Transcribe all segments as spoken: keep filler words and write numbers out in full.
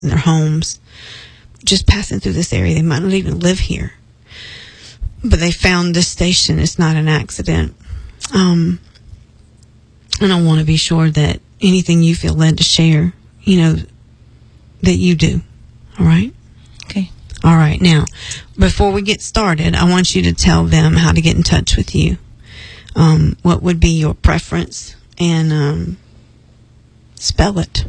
in their homes, just passing through this area. They might not even live here, but they found this station. It's not an accident. Um, and I want to be sure that anything you feel led to share, you know, that you do. All right? Okay. All right. Now, before we get started, I want you to tell them how to get in touch with you. Um, what would be your preference, and um, spell it.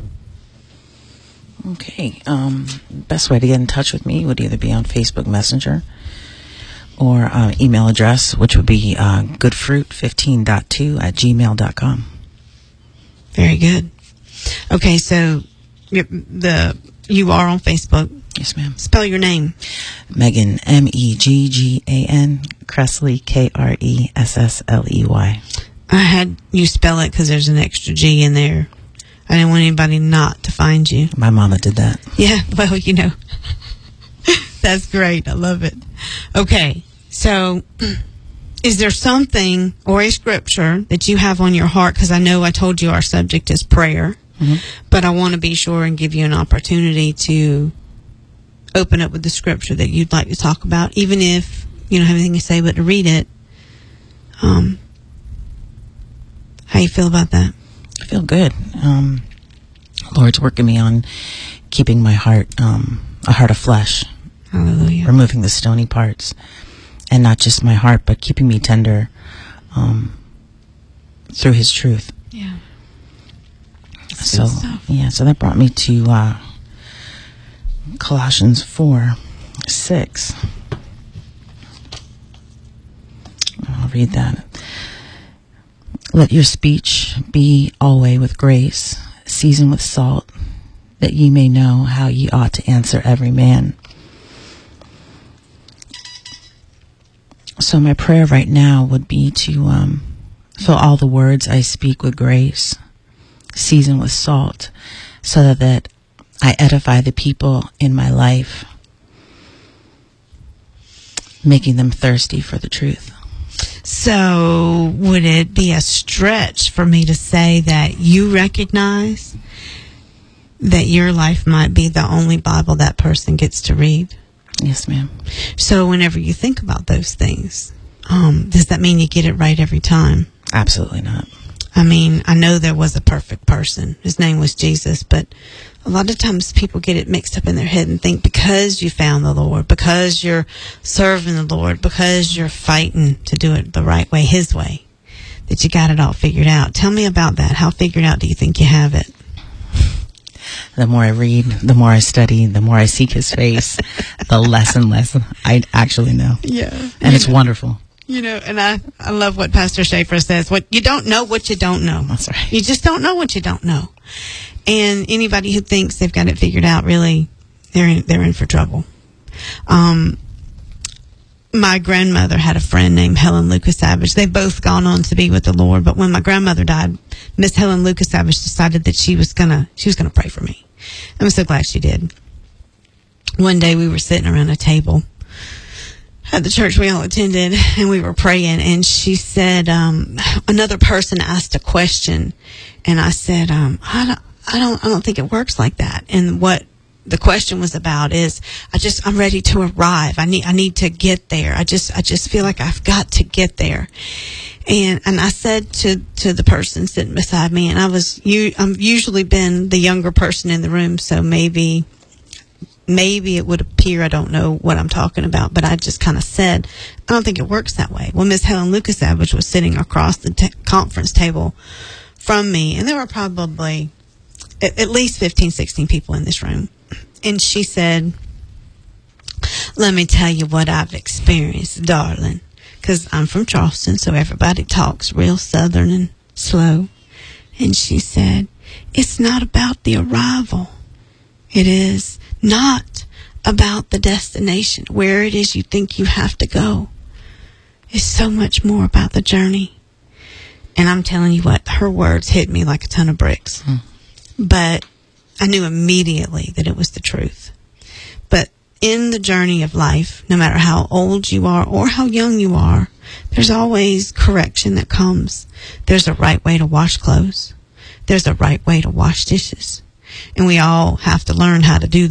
Okay. Um, best way to get in touch with me would either be on Facebook Messenger or uh, email address, which would be uh, goodfruit fifteen dot two at gmail dot com. Very good. Okay, so the you are on Facebook. Yes, ma'am. Spell your name. Megan, M E G G A N, Kressley, K R E S S L E Y. I had you spell it because there's an extra G in there. I didn't want anybody not to find you. My mama did that. Yeah, well, you know. That's great. I love it. Okay, so is there something or a scripture that you have on your heart? Because I know I told you our subject is prayer, mm-hmm. but I want to be sure and give you an opportunity to open up with the scripture that you'd like to talk about, even if you don't have anything to say but to read it. Um, how you feel about that? I feel good. Um, Lord's working me on keeping my heart um, a heart of flesh. Hallelujah. Removing the stony parts. And not just my heart, but keeping me tender um, through His truth. Yeah. That's so, yeah, so that brought me to uh, Colossians four, six. I'll read that. Let your speech be always with grace, seasoned with salt, that ye may know how ye ought to answer every man. So my prayer right now would be to um, fill all the words I speak with grace, seasoned with salt, so that, that I edify the people in my life, making them thirsty for the truth. So would it be a stretch for me to say that you recognize that your life might be the only Bible that person gets to read? Yes, ma'am. So whenever you think about those things, um, does that mean you get it right every time? Absolutely not. I mean, I know there was a perfect person. His name was Jesus, but a lot of times people get it mixed up in their head and think because you found the Lord, because you're serving the Lord, because you're fighting to do it the right way, His way, that you got it all figured out. Tell me about that. How figured out do you think you have it? The more I read, the more I study, the more I seek His face, the less and less I actually know. Yeah. And it's know. wonderful. You know, and I, I love what Pastor Schaefer says. What you don't know what you don't know. That's right. You just don't know what you don't know. And anybody who thinks they've got it figured out, really, they're in, they're in for trouble. Um, my grandmother had a friend named Helen Lucas Savage. They've both gone on to be with the Lord. But when my grandmother died, Miss Helen Lucas Savage decided that she was gonna she was gonna pray for me. I'm so glad she did. One day we were sitting around a table at the church we all attended, and we were praying, and she said, um, another person asked a question, and I said, um, I don't, I don't, I don't think it works like that. And what the question was about is, I just, I'm ready to arrive. I need, I need to get there. I just, I just feel like I've got to get there. And, and I said to, to the person sitting beside me, and I was, you, I'm usually been the younger person in the room, so maybe, maybe it would appear I don't know what I'm talking about, but I just kind of said, I don't think it works that way. Well, Miss Helen Lucas Savage was sitting across the t- conference table from me, and there were probably at, at least fifteen, sixteen people in this room. And she said, let me tell you what I've experienced, darling, because I'm from Charleston, so everybody talks real southern and slow. And she said, it's not about the arrival. It is not about the destination, where it is you think you have to go. It's so much more about the journey. And I'm telling you what, her words hit me like a ton of bricks. Mm. But I knew immediately that it was the truth. But in the journey of life, no matter how old you are or how young you are, there's always correction that comes. There's a right way to wash clothes. There's a right way to wash dishes. And we all have to learn how to do